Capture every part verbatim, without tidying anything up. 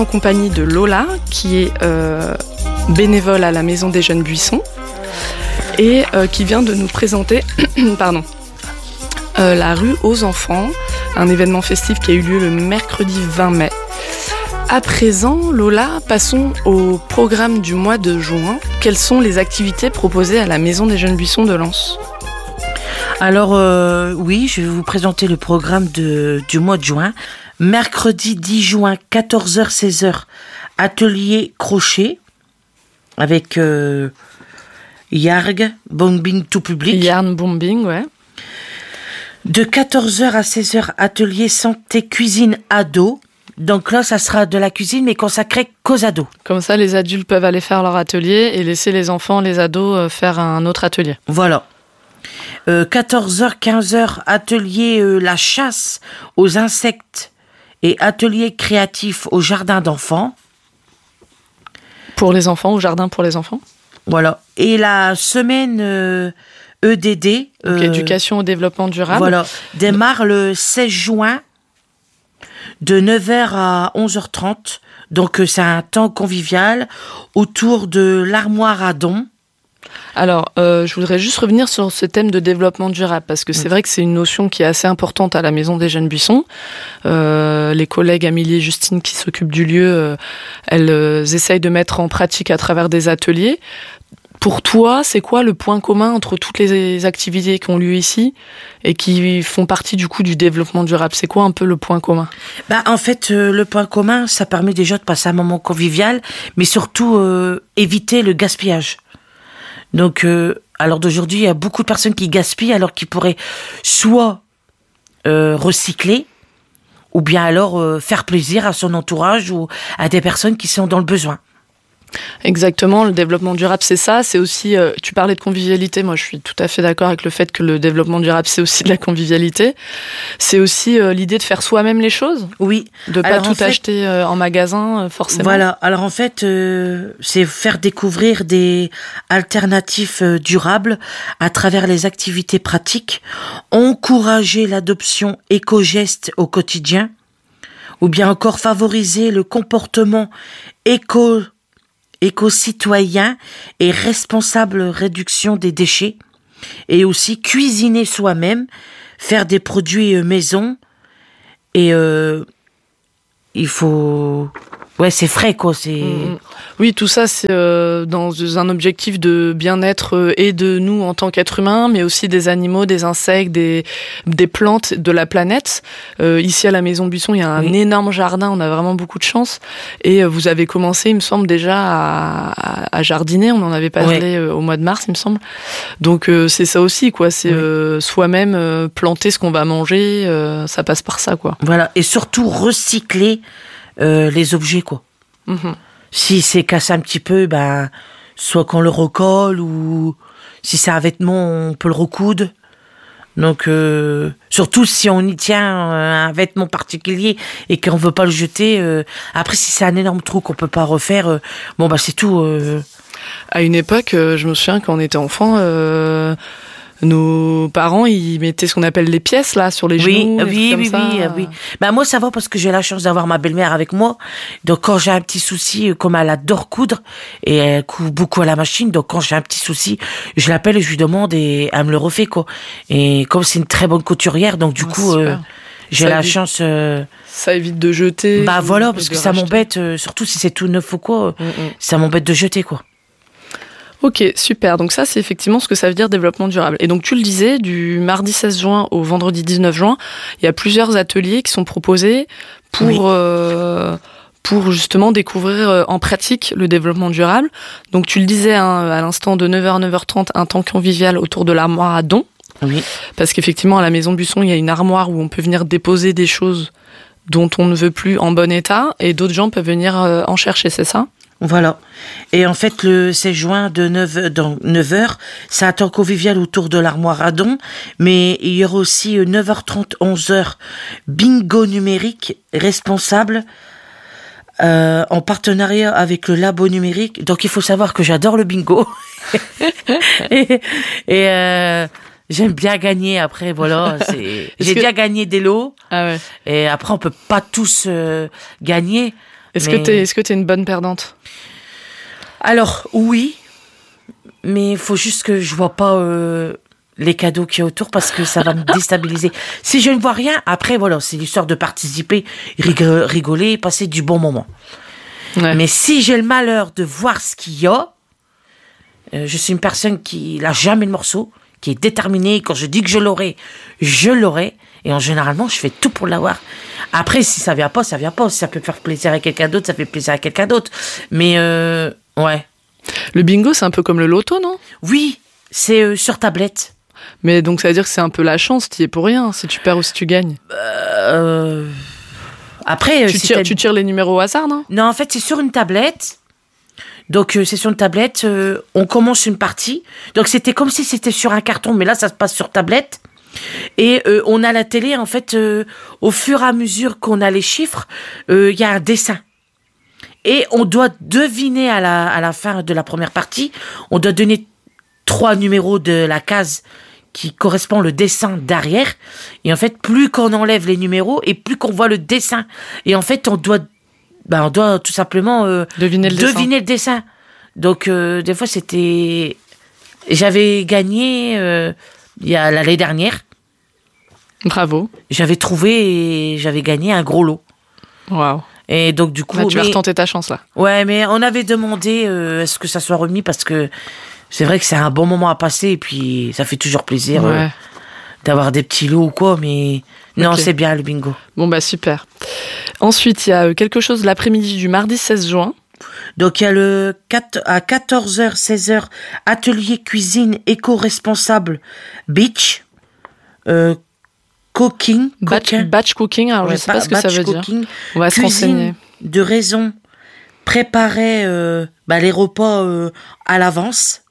En compagnie de Lola, qui est euh, bénévole à la Maison des Jeunes Buissons et euh, qui vient de nous présenter pardon, euh, la rue aux enfants, un événement festif qui a eu lieu le mercredi vingt mai. À présent, Lola, passons au programme du mois de juin. Quelles sont les activités proposées à la Maison des Jeunes Buissons de Lens ? Alors euh, oui, je vais vous présenter le programme de, du mois de juin. Mercredi dix juin, quatorze heures seize heures, atelier crochet avec euh, Yarg, bombing tout public. Yarn bombing, ouais. De quatorze heures à seize heures, atelier santé cuisine ado. Donc là, ça sera de la cuisine, mais consacré qu'aux ados. Comme ça, les adultes peuvent aller faire leur atelier et laisser les enfants, les ados, faire un autre atelier. Voilà. Euh, quatorze heures, quinze heures, atelier euh, la chasse aux insectes et atelier créatif au jardin d'enfants. Pour les enfants, au jardin pour les enfants. Voilà. Et la semaine euh, E D D. Donc, euh, éducation au développement durable. Voilà. Démarre le seize juin de neuf heures à onze heures trente. Donc, euh, c'est un temps convivial autour de l'armoire à dons. Alors, euh, je voudrais juste revenir sur ce thème de développement durable, parce que c'est vrai que c'est une notion qui est assez importante à la Maison des Jeunes Buissons. Euh, les collègues Amélie et Justine qui s'occupent du lieu, euh, elles euh, essayent de mettre en pratique à travers des ateliers. Pour toi, c'est quoi le point commun entre toutes les activités qui ont lieu ici et qui font partie du coup du développement durable ? C'est quoi un peu le point commun ? Bah, en fait, euh, le point commun, ça permet déjà de passer un moment convivial, mais surtout euh, éviter le gaspillage. Donc, euh, à l'heure d'aujourd'hui, il y a beaucoup de personnes qui gaspillent alors qu'ils pourraient soit euh, recycler, ou bien alors euh, faire plaisir à son entourage ou à des personnes qui sont dans le besoin. Exactement, le développement durable, c'est ça. C'est aussi, euh, tu parlais de convivialité, moi je suis tout à fait d'accord avec le fait que le développement durable, c'est aussi de la convivialité. C'est aussi euh, l'idée de faire soi-même les choses. Oui. De pas alors, tout en fait, acheter euh, en magasin, euh, forcément. Voilà, alors en fait, euh, c'est faire découvrir des alternatives euh, durables à travers les activités pratiques, encourager l'adoption éco-gestes au quotidien, ou bien encore favoriser le comportement éco éco-citoyen et responsable réduction des déchets, et aussi cuisiner soi-même, faire des produits maison, et euh, il faut... Ouais, c'est frais, quoi. C'est... Mmh. Oui, tout ça, c'est euh, dans un objectif de bien-être euh, et de nous en tant qu'êtres humains, mais aussi des animaux, des insectes, des, des plantes, de la planète. Euh, ici, à la Maison Buisson, il y a un oui. énorme jardin, on a vraiment beaucoup de chance. Et euh, vous avez commencé, il me semble, déjà à, à, à jardiner. On en avait parlé oui. euh, au mois de mars, il me semble. Donc, euh, c'est ça aussi, quoi. C'est oui. euh, soi-même euh, planter ce qu'on va manger. Euh, ça passe par ça, quoi. Voilà. Et surtout, recycler euh, les objets, quoi. Mmh. Si c'est cassé un petit peu, ben, soit qu'on le recolle, ou si c'est un vêtement, on peut le recoudre. Donc, euh, surtout si on y tient un vêtement particulier et qu'on veut pas le jeter. Euh, après, si c'est un énorme trou qu'on peut pas refaire, euh, bon, bah, c'est tout. Euh. À une époque, euh, je me souviens, quand on était enfant, euh, nos parents, ils mettaient ce qu'on appelle les pièces, là, sur les genoux. Oui, oui, oui, ça. oui, oui. Ben, moi, ça va parce que j'ai la chance d'avoir ma belle-mère avec moi. Donc, quand j'ai un petit souci, comme elle adore coudre, et elle coud beaucoup à la machine, donc quand j'ai un petit souci, je l'appelle et je lui demande et elle me le refait, quoi. Et comme c'est une très bonne couturière, donc du oh, coup, euh, j'ai ça la évite, chance... Euh, ça évite de jeter. Bah voilà, parce que ça racheter. m'embête, euh, surtout si c'est tout neuf ou quoi, mm-hmm. ça m'embête de jeter, quoi. Ok, super. Donc ça, c'est effectivement ce que ça veut dire développement durable. Et donc tu le disais, du mardi seize juin au vendredi dix-neuf juin, il y a plusieurs ateliers qui sont proposés pour, oui. euh, pour justement découvrir en pratique le développement durable. Donc tu le disais hein, à l'instant, de neuf heures à neuf heures trente, un temps convivial autour de l'armoire à dons. Oui. Parce qu'effectivement, à la Maison Buisson, il y a une armoire où on peut venir déposer des choses dont on ne veut plus en bon état, et d'autres gens peuvent venir en chercher, c'est ça ? Voilà. Et en fait, le seize juin de neuf heures, c'est un temps convivial autour de l'armoire à dons, mais il y aura aussi neuf heures trente, onze heures, bingo numérique responsable, euh, en partenariat avec le Labo numérique. Donc, il faut savoir que j'adore le bingo. et et euh, j'aime bien gagner après, voilà. C'est... J'ai que... déjà gagné des lots. Ah ouais. Et après, on peut pas tous euh, gagner. Est-ce Mais... que t'es, est-ce que t'es une bonne perdante? Alors, oui, mais il faut juste que je vois pas euh, les cadeaux qu'il y a autour parce que ça va me déstabiliser. Si je ne vois rien, après, voilà, c'est l'histoire de participer, rig- rigoler, passer du bon moment. Ouais. Mais si j'ai le malheur de voir ce qu'il y a, euh, je suis une personne qui lâche jamais le morceau, qui est déterminée. Quand je dis que je l'aurai, je l'aurai. Et en généralement, je fais tout pour l'avoir. Après, si ça vient pas, ça vient pas. Si ça peut faire plaisir à quelqu'un d'autre, ça fait plaisir à quelqu'un d'autre. Mais, euh, ouais. Le bingo, c'est un peu comme le loto, non? Oui, c'est euh, sur tablette. Mais donc, ça veut dire que c'est un peu la chance, t'y es pour rien, si tu perds ou si tu gagnes. Euh... Après, tu, si tires, tu tires les numéros au hasard, non? Non, en fait, c'est sur une tablette. Donc, euh, c'est sur une tablette. Euh, on commence une partie. Donc, c'était comme si c'était sur un carton, mais là, ça se passe sur tablette. Et euh, on a la télé, en fait, euh, au fur et à mesure qu'on a les chiffres, il euh, y a un dessin. Et on doit deviner à la, à la fin de la première partie, on doit donner trois numéros de la case qui correspond le dessin derrière. Et en fait, plus qu'on enlève les numéros et plus qu'on voit le dessin. Et en fait, on doit, ben, on doit tout simplement euh, deviner, le, deviner dessin. le dessin. Donc, euh, des fois, c'était... J'avais gagné euh, il y a l'année dernière. Bravo. J'avais trouvé et j'avais gagné un gros lot. Waouh. Et donc, du coup... Là, tu mais... as retenté ta chance, là. Ouais, mais on avait demandé euh, à ce que ça soit remis parce que c'est vrai que c'est un bon moment à passer et puis ça fait toujours plaisir ouais. euh, d'avoir des petits lots ou quoi, mais non, okay. C'est bien le bingo. Bon, bah super. Ensuite, il y a quelque chose l'après-midi du mardi seize juin. Donc, il y a le quatre, à quatorze heures, seize heures, atelier cuisine éco-responsable beach, euh, cooking. Batch, batch cooking, alors ouais, je sais pas, pas ce que ça veut cooking, dire. On va se renseigner. De raison, préparer euh, bah, les repas euh, à l'avance.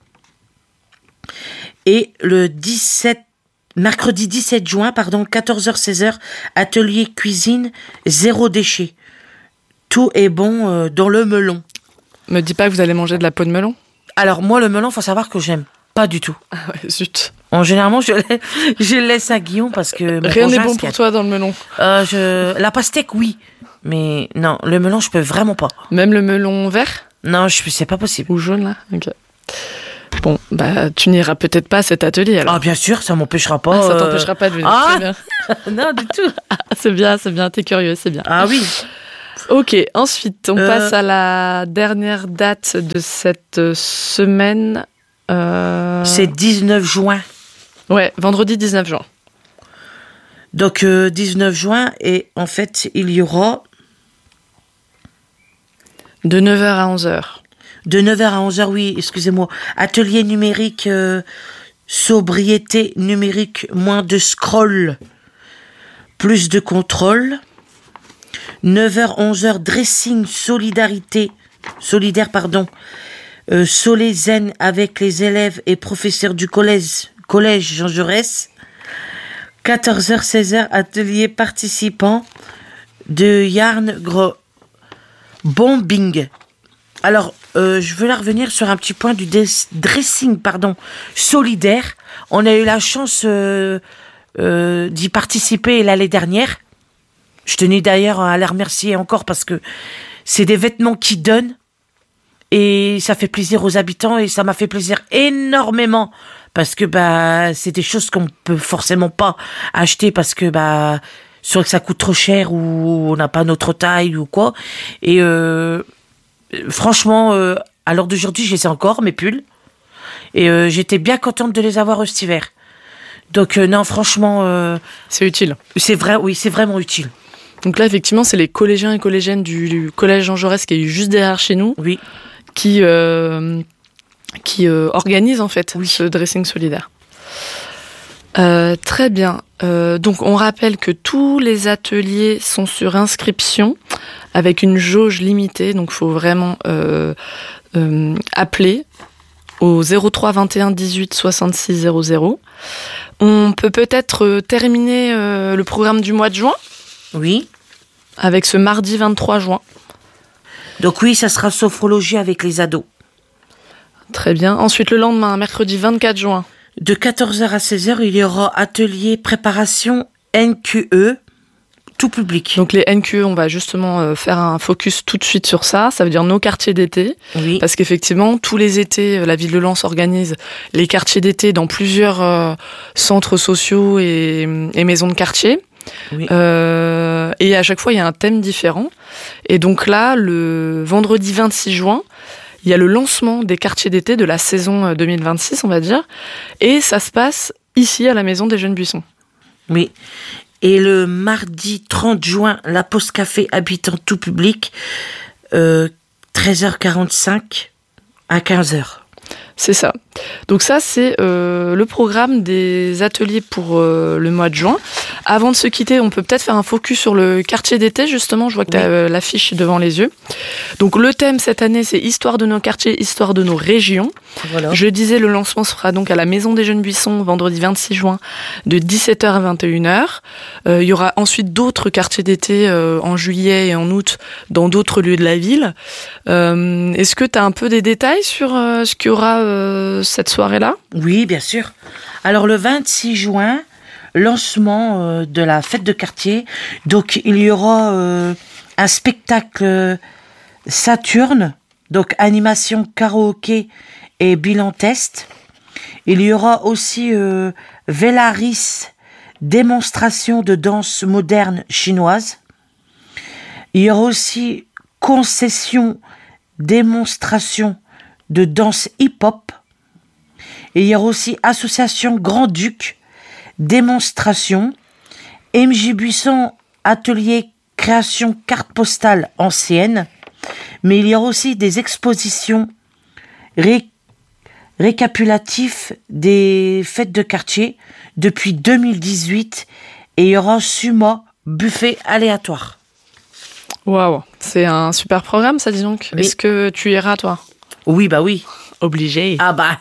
Et le dix-sept, mercredi dix-sept juin, pardon, quatorze heures, seize heures, atelier cuisine, zéro déchet. Tout est bon euh, dans le melon. Me dis pas que vous allez manger de la peau de melon. Alors, moi, le melon, faut savoir que j'aime pas du tout. Ah ouais, zut. En généralement, je, je le laisse à Guillaume parce que... Rien n'est bon pour toi dans le melon. Euh, je, la pastèque, oui. Mais non, le melon, je peux vraiment pas. Même le melon vert? Non, je, c'est pas possible. Ou jaune, là? Ok. Bon, bah, tu n'iras peut-être pas à cet atelier, alors. Ah, bien sûr, ça m'empêchera pas. Ah, ça t'empêchera pas de venir. Ah c'est bien. Non, du tout. Ah, c'est bien, c'est bien, t'es curieux, c'est bien. Ah oui. Ok, ensuite, on euh... passe à la dernière date de cette semaine. Euh... C'est dix-neuf juin. Ouais, vendredi dix-neuf juin. Donc, euh, dix-neuf juin, et en fait, il y aura... De neuf heures à onze heures. De neuf heures à onze heures, oui, excusez-moi. Atelier numérique, euh, sobriété numérique, moins de scroll, plus de contrôle. neuf heures, onze heures, dressing, solidarité, solidaire, pardon, euh, Solé Zen avec les élèves et professeurs du collège, collège Jean Jaurès. quatorze heures, seize heures, atelier participant de Yarn Gros Bombing. Alors, euh, je veux là revenir sur un petit point du des- dressing, pardon, solidaire. On a eu la chance euh, euh, d'y participer l'année dernière. Je tenais d'ailleurs à les remercier encore parce que c'est des vêtements qui donnent et ça fait plaisir aux habitants et ça m'a fait plaisir énormément parce que bah c'est des choses qu'on peut forcément pas acheter parce que bah soit que ça coûte trop cher ou on n'a pas notre taille ou quoi. Et euh, franchement, euh, à l'heure d'aujourd'hui, je les ai encore mes pulls et euh, j'étais bien contente de les avoir cet hiver. Donc euh, non, franchement, euh, c'est utile. C'est vrai, oui, c'est vraiment utile. Donc là, effectivement, c'est les collégiens et collégiennes du, du collège Jean Jaurès qui est juste derrière chez nous, oui, qui euh, qui euh, organisent en fait oui. ce dressing solidaire. Euh, très bien. Euh, donc on rappelle que tous les ateliers sont sur inscription avec une jauge limitée. Donc il faut vraiment euh, euh, appeler au zéro trois vingt et un dix-huit soixante-six zéro zéro. On peut peut-être terminer euh, le programme du mois de juin. Oui. Avec ce mardi vingt-trois juin. Donc oui, ça sera sophrologie avec les ados. Très bien. Ensuite, le lendemain, mercredi vingt-quatre juin. De quatorze heures à seize heures, il y aura atelier préparation N Q E, tout public. Donc les N Q E, on va justement euh, faire un focus tout de suite sur ça. Ça veut dire nos quartiers d'été. Oui. Parce qu'effectivement, tous les étés, la ville de Lens organise les quartiers d'été dans plusieurs euh, centres sociaux et, et maisons de quartier. Oui. Euh, et à chaque fois, il y a un thème différent. Et donc là, le vendredi vingt-six juin, il y a le lancement des quartiers d'été de la saison deux mille vingt-six, on va dire. Et ça se passe ici, à la Maison des Jeunes Buissons. Oui. Et le mardi trente juin, la pause café habitant tout public, euh, treize heures quarante-cinq à quinze heures. C'est ça. Donc ça, c'est euh, le programme des ateliers pour euh, le mois de juin. Avant de se quitter, on peut peut-être faire un focus sur le quartier d'été, justement. Je vois que tu as euh, l'affiche devant les yeux. Donc le thème cette année, c'est Histoire de nos quartiers, Histoire de nos régions. Voilà. Je disais, le lancement se fera donc à la Maison des Jeunes Buissons, vendredi vingt-six juin, de dix-sept heures à vingt et une heures. Euh, il y aura ensuite d'autres quartiers d'été euh, en juillet et en août dans d'autres lieux de la ville. Euh, est-ce que tu as un peu des détails sur euh, ce qu'il y aura euh, cette soirée-là ? Oui, bien sûr. Alors le vingt-six juin, lancement euh, de la fête de quartier. Donc il y aura euh, un spectacle Saturne, donc animation karaoké et bilan test. Il y aura aussi euh, Vélaris, démonstration de danse moderne chinoise. Il y aura aussi concession, démonstration de danse hip-hop. Et il y aura aussi association Grand-Duc, démonstration, M J Buisson, atelier création carte postale ancienne. Mais il y aura aussi des expositions ré- récapitulatifs des fêtes de quartier depuis deux mille dix-huit et il y aura Suma, buffet aléatoire. Waouh, c'est un super programme ça, dis donc. Oui. Est-ce que tu iras toi ? Oui, bah oui. Obligé. Ah bah.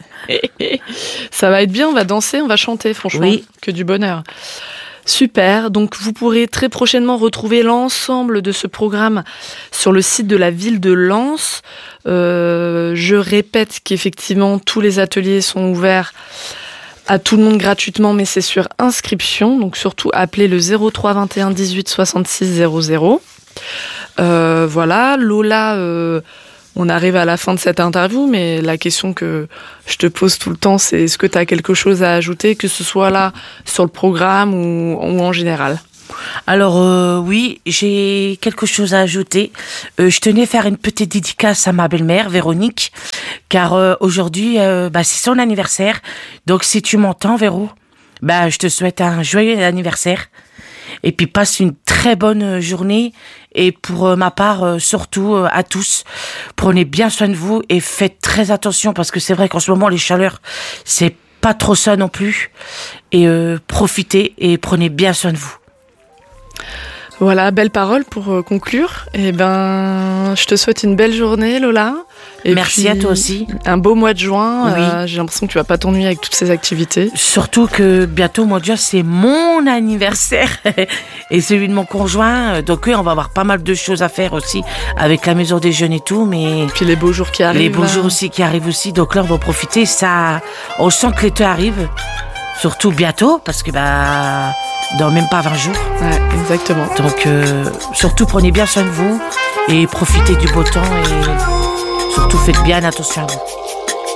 Ça va être bien, on va danser, on va chanter, franchement. Oui. Que du bonheur. Super, donc vous pourrez très prochainement retrouver l'ensemble de ce programme sur le site de la ville de Lens. Euh, je répète qu'effectivement tous les ateliers sont ouverts à tout le monde gratuitement, mais c'est sur inscription, donc surtout appelez le zéro trois vingt et un dix-huit soixante-six zéro zéro. Euh, voilà, Lola, euh, on arrive à la fin de cette interview, mais la question que je te pose tout le temps, c'est est-ce que tu as quelque chose à ajouter, que ce soit là sur le programme ou, ou en général ? Alors euh, oui, j'ai quelque chose à ajouter. Euh, je tenais à faire une petite dédicace à ma belle-mère, Véronique, car euh, aujourd'hui, euh, bah, c'est son anniversaire. Donc si tu m'entends, Véro, bah, je te souhaite un joyeux anniversaire. Et puis passe une très bonne journée. Et pour ma part, surtout à tous, prenez bien soin de vous et faites très attention parce que c'est vrai qu'en ce moment, les chaleurs, c'est pas trop ça non plus. Et euh, profitez et prenez bien soin de vous. Voilà, belle parole pour conclure. Et ben, je te souhaite une belle journée, Lola. Et merci à toi aussi. Un beau mois de juin. Oui. Euh, j'ai l'impression que tu vas pas t'ennuyer avec toutes ces activités. Surtout que bientôt, mois de juin, c'est mon anniversaire et celui de mon conjoint. Donc oui, on va avoir pas mal de choses à faire aussi avec la maison des jeunes et tout. Mais et puis les beaux jours qui arrivent. Les beaux là. jours aussi qui arrivent aussi. Donc là, on va profiter. Ça, on sent que l'été arrive. Surtout bientôt, parce que bah, dans même pas vingt jours. Ouais, exactement. Donc euh, surtout prenez bien soin de vous et profitez du beau temps et surtout faites bien attention à vous.